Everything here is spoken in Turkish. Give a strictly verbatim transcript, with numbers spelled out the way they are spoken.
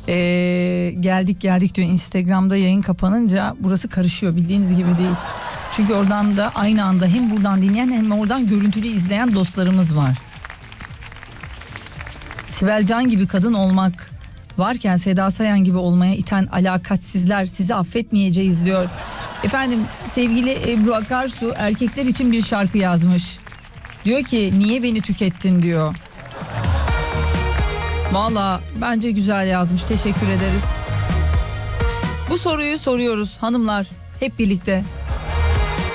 Ee, geldik geldik diyor. Instagram'da yayın kapanınca burası karışıyor, bildiğiniz gibi değil. Çünkü oradan da aynı anda hem buradan dinleyen hem oradan görüntülü izleyen dostlarımız var. Sibel Can gibi kadın olmak varken Seda Sayan gibi olmaya iten alakatsizler sizi affetmeyeceğiz diyor. Efendim sevgili Ebru Akarsu erkekler için bir şarkı yazmış. Diyor ki niye beni tükettin diyor. Valla bence güzel yazmış, teşekkür ederiz. Bu soruyu soruyoruz hanımlar hep birlikte.